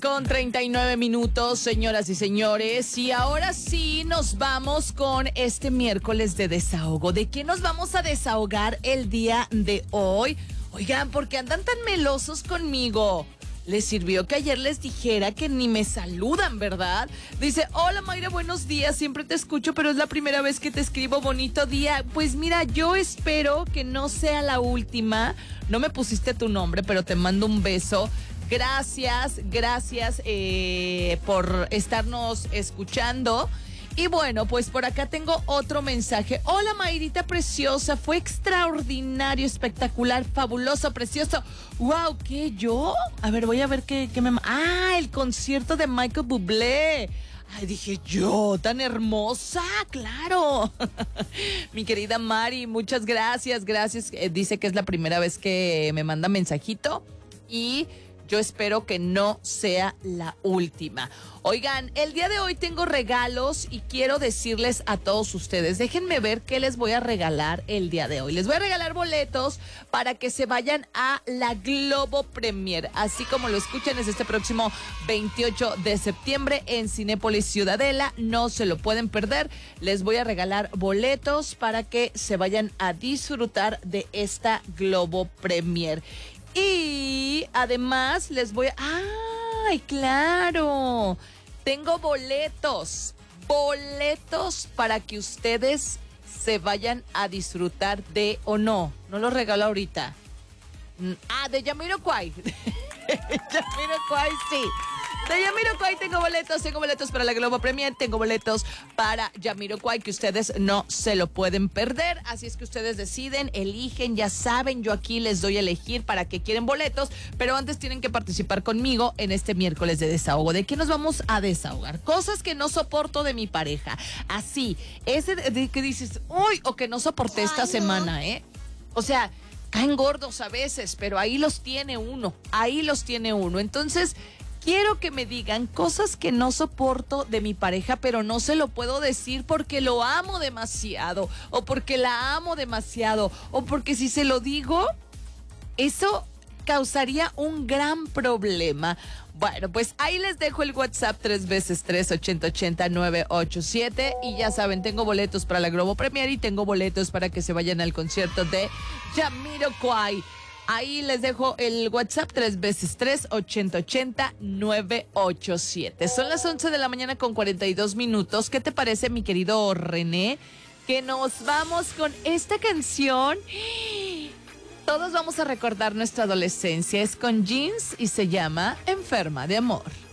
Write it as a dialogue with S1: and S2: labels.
S1: Con 39 minutos, señoras y señores, y ahora sí nos vamos con este miércoles de desahogo. ¿De qué nos vamos a desahogar el día de hoy? Oigan, ¿por qué andan tan melosos conmigo? Les sirvió que ayer les dijera que ni me saludan, ¿verdad? Dice, hola Mayra, buenos días, siempre te escucho, pero es la primera vez que te escribo, bonito día. Pues mira, yo espero que no sea la última. No me pusiste tu nombre, pero te mando un beso. Gracias por estarnos escuchando. Y bueno, pues por acá tengo otro mensaje. Hola Mayrita preciosa, fue extraordinario, espectacular, fabuloso, precioso. Wow, ¿qué yo? A ver, voy a ver qué me... Ah, el concierto de Michael Bublé. Ay, dije yo, tan hermosa, claro. Mi querida Mari, muchas gracias. Dice que es la primera vez que me manda mensajito y yo espero que no sea la última. Oigan, el día de hoy tengo regalos y quiero decirles a todos ustedes, déjenme ver qué les voy a regalar el día de hoy. Les voy a regalar boletos para que se vayan a la Globo Premier. Así como lo escuchan, es este próximo 28 de septiembre en Cinépolis Ciudadela. No se lo pueden perder. Les voy a regalar boletos para que se vayan a disfrutar de esta Globo Premier. Y además les voy a... ¡Ay, claro! Tengo boletos para que ustedes se vayan a disfrutar de... ¿O no? No los regalo ahorita. De Jamiroquai. Jamiroquai, sí. De Jamiroquai tengo boletos para la Globo Premier, tengo boletos para Jamiroquai que ustedes no se lo pueden perder, así es que ustedes deciden, eligen, ya saben, yo aquí les doy a elegir para qué quieren boletos, pero antes tienen que participar conmigo en este miércoles de desahogo. ¿De qué nos vamos a desahogar? Cosas que no soporto de mi pareja, así, ese de que dices, uy, o que no soporté esta semana, o sea, caen gordos a veces, pero ahí los tiene uno, entonces... Quiero que me digan cosas que no soporto de mi pareja, pero no se lo puedo decir porque lo amo demasiado, o porque la amo demasiado, o porque si se lo digo, eso causaría un gran problema. Bueno, pues ahí les dejo el WhatsApp 3x3-8080-987 y ya saben, tengo boletos para la Globo Premier y tengo boletos para que se vayan al concierto de Jamiroquai. Ahí les dejo el WhatsApp 3x3-8080-987. Son las 11 de la mañana con 42 minutos. ¿Qué te parece, mi querido René? Que nos vamos con esta canción. Todos vamos a recordar nuestra adolescencia. Es con Jeans y se llama Enferma de Amor.